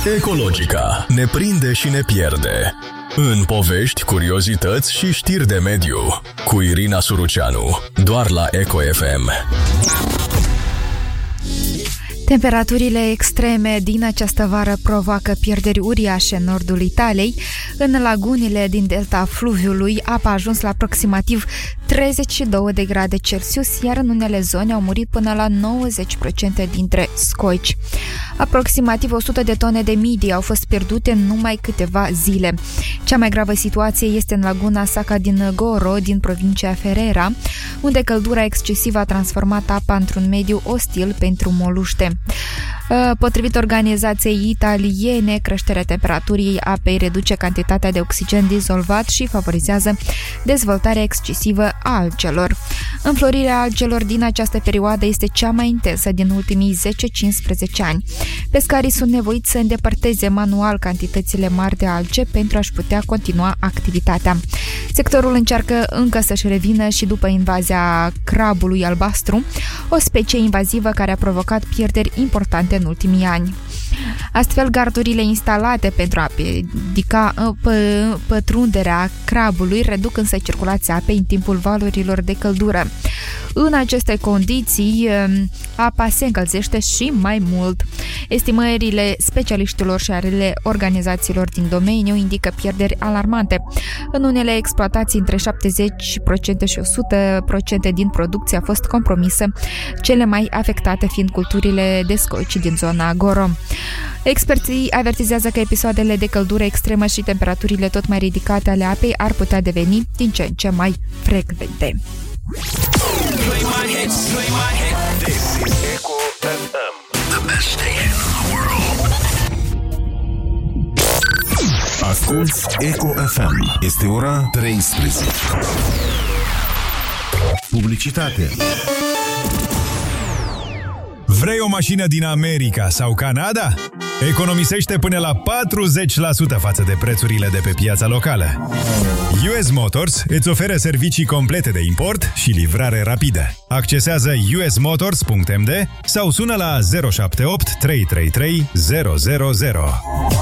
Ecologica ne prinde și ne pierde. În povești, curiozități și știri de mediu. Cu Irina Suruceanu. Doar la Eco FM. Temperaturile extreme din această vară provoacă pierderi uriașe în nordul Italiei. În lagunile din delta fluviului, apa a ajuns la aproximativ 32 de grade Celsius, iar în unele zone au murit până la 90% dintre scoici. Aproximativ 100 de tone de midii au fost pierdute în numai câteva zile. Cea mai gravă situație este în laguna Saca din Goro, din provincia Ferrera, unde căldura excesivă a transformat apa într-un mediu ostil pentru moluște. Potrivit organizației italiene, creșterea temperaturii apei reduce cantitatea de oxigen dizolvat și favorizează dezvoltarea excesivă a algelor. Înflorirea algelor din această perioadă este cea mai intensă din ultimii 10-15 ani. Pescarii sunt nevoiți să îndepărteze manual cantitățile mari de alge pentru a-și putea continua activitatea. Sectorul încearcă încă să-și revină și după invazia crabului albastru, o specie invazivă care a provocat pierderi importante în ultimii ani. Astfel, gardurile instalate pentru a împiedica pătrunderea crabului reduc însă circulația apei în timpul valurilor de căldură. În aceste condiții, apa se încălzește și mai mult. Estimările specialiștilor și ale organizațiilor din domeniu indică pierderi alarmante. În unele exploatații, între 70% și 100% din producție a fost compromisă, cele mai afectate fiind culturile de scoici din zona Goro. Experții avertizează că episoadele de căldură extremă și temperaturile tot mai ridicate ale apei ar putea deveni din ce în ce mai frecvente. Play my hits, play my hits. This is Eco FM, the best station in the world. Asculți Eco FM. Este ora 13. Publicitate. Vrei o mașină din America sau Canada? Economisește până la 40% față de prețurile de pe piața locală. US Motors îți oferă servicii complete de import și livrare rapidă. Accesează usmotors.md sau sună la 078 333 000.